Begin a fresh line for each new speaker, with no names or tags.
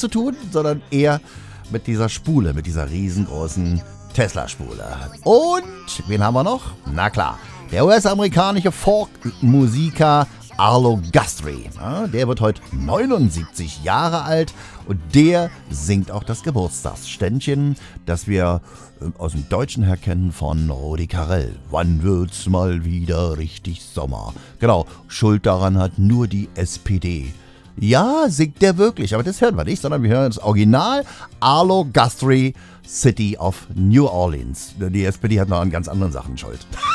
zu tun, sondern eher mit dieser Spule, mit dieser riesengroßen Tesla-Spule. Und wen haben wir noch? Na klar, der US-amerikanische Folk-Musiker Arlo Guthrie. Ja, der wird heute 79 Jahre alt und der singt auch das Geburtstagsständchen, das wir aus dem Deutschen her kennen von Rudi Carrell. Wann wird's mal wieder richtig Sommer? Genau, Schuld daran hat nur die SPD. Ja, singt der wirklich, aber das hören wir nicht, sondern wir hören das Original Arlo Guthrie, City of New Orleans. Die SPD hat noch an ganz anderen Sachen Schuld.